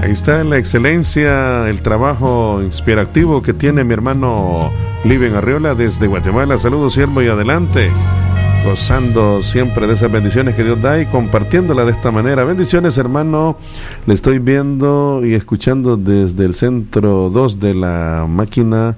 Ahí está la excelencia, el trabajo inspirativo que tiene mi hermano Liven Arriola desde Guatemala. Saludos, siervo, y adelante. Gozando siempre de esas bendiciones que Dios da y compartiéndola de esta manera. Bendiciones, hermano. Le estoy viendo y escuchando desde el centro 2 de la máquina.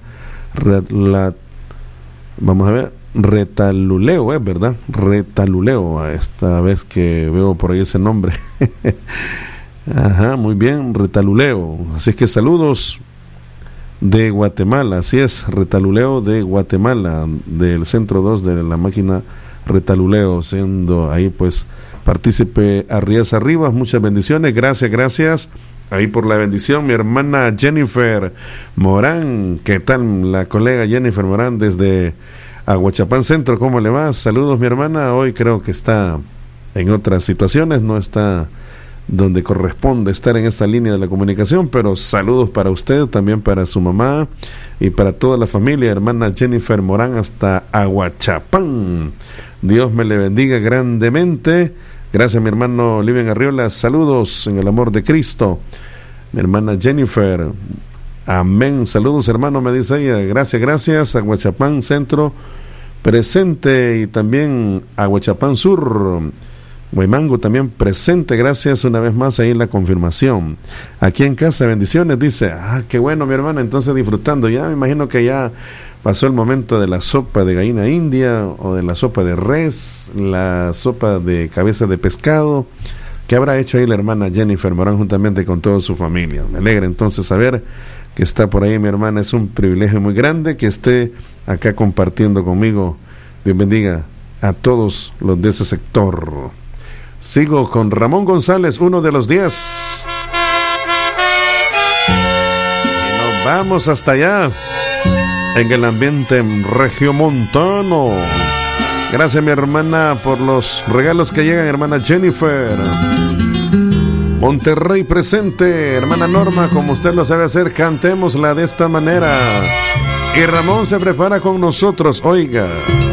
Vamos a ver. Retaluleo, ¿es verdad? Retaluleo. Esta vez que veo por ahí ese nombre. Ajá, muy bien. Retaluleo. Así es que saludos de Guatemala. Así es. Retaluleo de Guatemala. Del centro 2 de la máquina Retaluleo, siendo ahí pues partícipe Arrías Arribas. Muchas bendiciones, gracias ahí por la bendición. Mi hermana Jennifer Morán, ¿qué tal? La colega Jennifer Morán desde Aguachapán Centro, ¿cómo le va? Saludos, mi hermana. Hoy creo que está en otras situaciones, no está donde corresponde estar en esta línea de la comunicación, pero saludos para usted, también para su mamá y para toda la familia. Hermana Jennifer Morán hasta Aguachapán. Dios me le bendiga grandemente. Gracias, mi hermano Liven Arriola. Saludos en el amor de Cristo. Mi hermana Jennifer. Amén. Saludos, hermano, me dice ella. Gracias. Aguachapán Centro presente y también Aguachapán Sur. Guaymango también presente, gracias una vez más ahí en la confirmación. Aquí en casa, bendiciones, dice. Qué bueno, mi hermana, entonces disfrutando. Ya me imagino que ya pasó el momento de la sopa de gallina india o de la sopa de res, la sopa de cabeza de pescado. ¿Qué habrá hecho ahí la hermana Jennifer Morán juntamente con toda su familia? Me alegra entonces saber que está por ahí mi hermana. Es un privilegio muy grande que esté acá compartiendo conmigo. Dios bendiga a todos los de ese sector. Sigo con Ramón González, uno de los 10. Y nos vamos hasta allá, en el ambiente regiomontano. Gracias, mi hermana, por los regalos que llegan, hermana Jennifer. Monterrey presente, hermana Norma, como usted lo sabe hacer, cantémosla de esta manera. Y Ramón se prepara con nosotros, oiga.